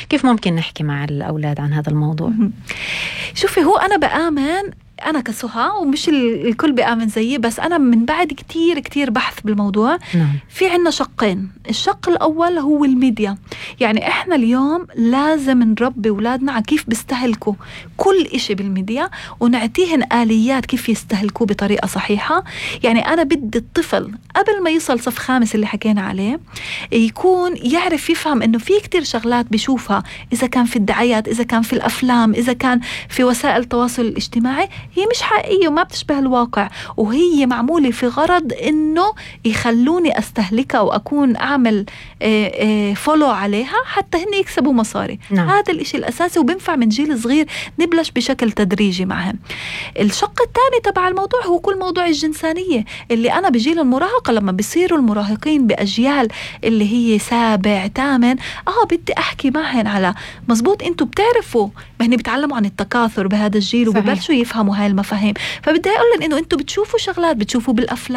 كيف ممكن نحكي مع الأولاد عن هذا الموضوع؟ شوفي، هو أنا بآمن، أنا كسهى ومش الكل بيآمن زيي، بس أنا من بعد كتير بحث بالموضوع. في عنا شقين. الشق الأول هو الميديا. يعني إحنا اليوم لازم نربي أولادنا على كيف بيستهلكوا كل إشي بالميديا، ونعطيهن آليات كيف يستهلكوا بطريقة صحيحة. يعني أنا بدي الطفل قبل ما يوصل صف 5 اللي حكينا عليه يكون يعرف يفهم إنه في كتير شغلات بيشوفها، إذا كان في الدعايات، إذا كان في الأفلام، إذا كان في وسائل التواصل الاجتماعي، هي مش حقيقية وما بتشبه الواقع، وهي معمولة في غرض إنه يخلوني أستهلكها وأكون أعمل فولو عليها حتى هن يكسبوا مصاري. هذا الإشي الأساسي، وبنفع من جيل صغير نبلش بشكل تدريجي معهم. الشق الثاني تبع الموضوع هو كل موضوع الجنسانية، اللي أنا بجيل المراهقة لما بيصيروا المراهقين بأجيال اللي هي 7 8 بدي أحكي معهن على مزبوط، أنتوا بتعرفوا ما هن بيتعلموا عن التكاثر بهذا الجيل وببلشوا يفهموا هاي المفاهيم. فبدي أقول لهم إنه أنتوا بتشوفوا شغلات، بتشوفوا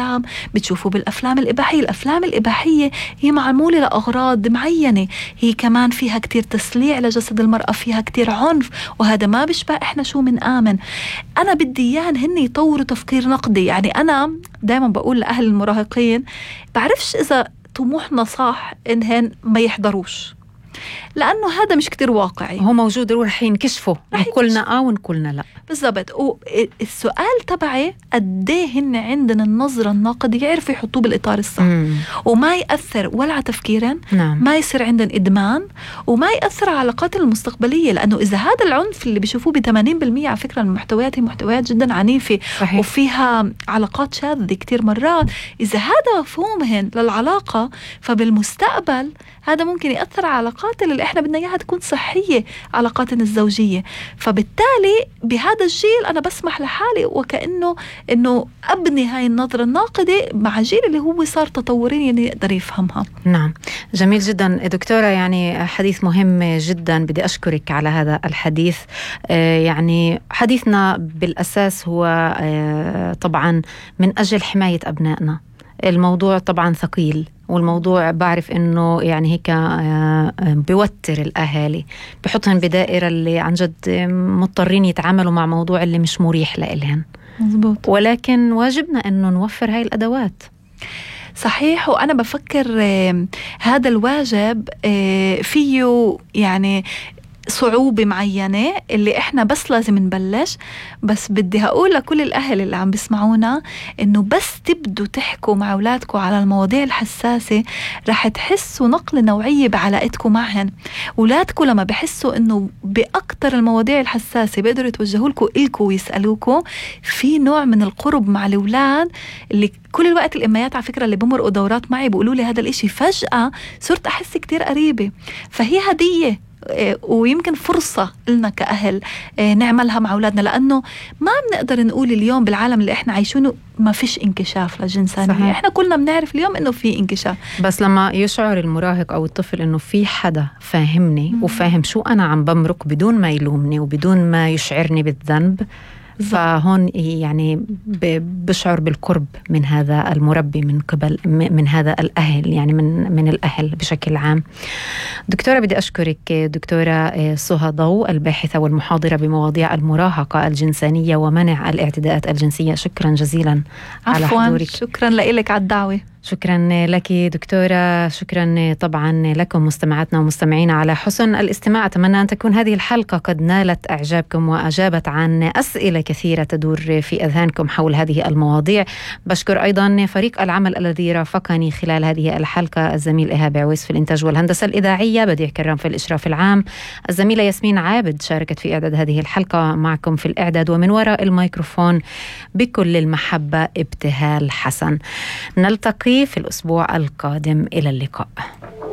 بالأفلام الإباحية. الأفلام الإباحية هي معمولة لأغراض معينة، هي كمان فيها كتير تسليع لجسد المرأة، فيها كتير عنف، وهذا ما بيشبه إحنا شو من آمن. أنا بدي إياهن هن يطوروا تفكير نقدي. يعني أنا دايما بقول لأهل المراهقين بعرفش إذا طموحنا صح إنهن ما يحضروش، لأنه هذا مش كتير واقعي. هو موجود رح ينكشفوا، نقولنا ونقولنا لا. بالضبط. والسؤال تبعي قديه هن عندنا النظرة الناقدة يعرفوا يحطوه بالإطار الصح، وما يأثر ولا على تفكيرا، ما يصير عندنا إدمان، وما يأثر على علاقات المستقبليه. لأنه إذا هذا العنف اللي بيشوفوه ب80% على فكرة المحتويات هي محتويات جدا عنيفة، صحيح، وفيها علاقات شاذة كتير مرات، إذا هذا مفهومهن للعلاقة فبالمستقبل هذا ممكن يأثر على علاقات اللي احنا بدنا اياها تكون صحية، علاقاتنا الزوجية. فبالتالي بهذا الجيل انا بسمح لحالي وكأنه ابني هاي النظرة الناقدة مع جيل اللي هو صار تطورين يعني يقدر يفهمها. نعم، جميل جدا دكتورة، يعني حديث مهم جدا، بدي أشكرك على هذا الحديث. يعني حديثنا بالأساس هو طبعا من أجل حماية أبنائنا. الموضوع طبعا ثقيل، والموضوع بعرف انه يعني هيك بيوتر الاهالي، بحطهم بدائره اللي عن جد مضطرين يتعاملوا مع موضوع اللي مش مريح لإلهن. مزبوط. ولكن واجبنا انه نوفر هاي الادوات. صحيح. وأنا بفكر هذا الواجب فيه يعني صعوبة معينة اللي احنا بس لازم نبلش. بس بدي هقول لكل الأهل اللي عم بيسمعونا انه بس تبدوا تحكوا مع أولادكم على المواضيع الحساسة رح تحسوا نقل نوعية بعلاقتكم معهن. أولادكم لما بحسوا انه بأكتر المواضيع الحساسة بيقدروا يتوجهوا لكم ويسألوكم، في نوع من القرب مع الأولاد اللي كل الوقت الأميات على فكرة اللي بمرقوا دورات معي بيقولوا لي هذا الاشي، فجأة صرت أحس كتير قريبة. فهي هدية ويمكن فرصة لنا كأهل نعملها مع أولادنا، لأنه ما بنقدر نقول اليوم بالعالم اللي إحنا عايشونه ما فيش انكشاف للجنسانية. صحيح. إحنا كلنا بنعرف اليوم إنه في انكشاف، بس لما يشعر المراهق أو الطفل إنه في حدا فاهمني وفاهم شو أنا عم بمرق بدون ما يلومني وبدون ما يشعرني بالذنب، فهون يعني بشعر بالقرب من هذا المربي من قبل من هذا الأهل، يعني من الأهل بشكل عام. دكتورة بدي أشكرك دكتورة سهى ضوء، الباحثة والمحاضرة بمواضيع المراهقة الجنسانية ومنع الاعتداءات الجنسية. شكرا جزيلا على حضورك. شكرا لك على الدعوة. شكرا لك دكتورة. شكرا طبعا لكم مستمعاتنا ومستمعينا على حسن الاستماع. أتمنى أن تكون هذه الحلقة قد نالت إعجابكم وأجابت عن أسئلة كثيرة تدور في أذهانكم حول هذه المواضيع. بشكر أيضا فريق العمل الذي رافقني خلال هذه الحلقة، الزميل إيهاب عويس في الإنتاج والهندسة الإذاعية، بديع كرام في الإشراف العام، الزميلة ياسمين عابد شاركت في إعداد هذه الحلقة، معكم في الإعداد ومن وراء الميكروفون بكل المحبة ابتهال حسن. نلتقي في الأسبوع القادم. إلى اللقاء.